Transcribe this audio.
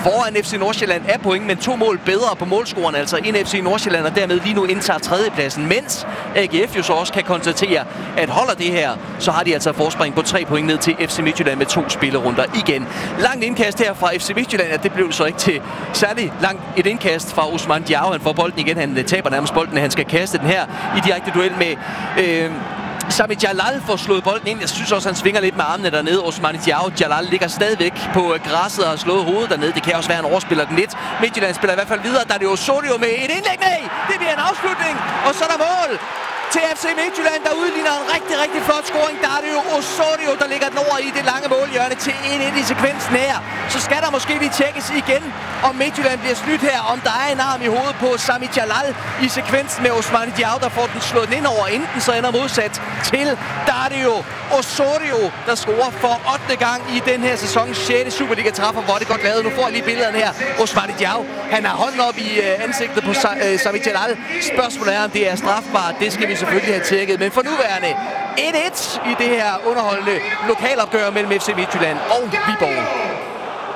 foran FC Nordsjælland af point, men 2 mål bedre på målscorerne, altså end FC Nordsjælland, og dermed lige nu indtager tredjepladsen, mens AGF jo så også kan konstatere, at holder det her, så har de altså forspring på 3 point ned til FC Midtjylland med 2 spillerunder igen. Langt indkast her fra FC Midtjylland, ja, det blev det så ikke til særlig langt et indkast fra Osman Diao. Han får bolden igen, han taber nærmest bolden, han skal kaste den her i direkte duel med Sami Jalal får slået bolden ind. Jeg synes også, han svinger lidt med armene dernede. Osman Diao. Jalal ligger stadigvæk på græsset og har slået hovedet dernede. Det kan også være, han overspiller den lidt. Midtjylland spiller i hvert fald videre. Der er det Osorio med et indlæg. Nej, det bliver en afslutning. Og så er der mål til FC Midtjylland, der udligner en rigtig, rigtig flot scoring. Der er det jo Osorio, der ligger den over i det lange målhjørne til 1-1 i sekvensen her. Så skal der måske lige tjekkes igen, om Midtjylland bliver snydt her, om der er en arm i hovedet på Sami Jalal i sekvensen med Osman Diao, der får den slået den ind over, enten så ender modsat til. Der er det jo Osorio, der scorer for 8. gang i den her sæson. 6. Superliga-træffer, hvor det godt lavet. Nu får jeg lige billederne her. Osman Diao, han har hånden op i ansigtet på Sami Jalal. Spørgsmålet er, om det er strafbart. Det skal vi selvfølgelig have tjekket. Men for nuværende 1-1 i det her underholdende lokalopgør mellem FC Midtjylland og Viborg.